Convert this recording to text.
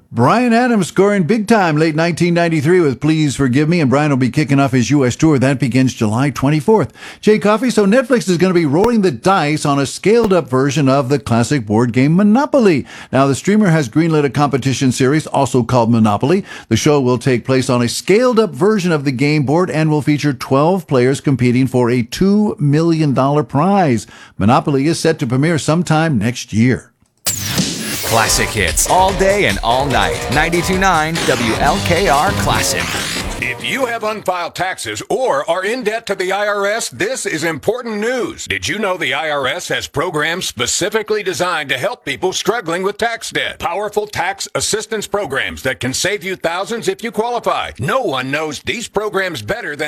Bryan Adams scoring big time late 1993 with Please Forgive Me, and Bryan will be kicking off his U.S. tour. That begins July 24th. Jay Coffey, so Netflix is going to be rolling the dice on a scaled-up version of the classic board game Monopoly. Now, the streamer has greenlit a competition series, also called Monopoly. The show will take place on a scaled-up version of the game board and will feature 12 players competing for a $2 million prize. Monopoly is set to premiere sometime next year. Classic hits all day and all night. 92.9 WLKR Classic. If you have unfiled taxes or are in debt to the IRS, this is important news. Did you know the IRS has programs specifically designed to help people struggling with tax debt? Powerful tax assistance programs that can save you thousands if you qualify. No one knows these programs better than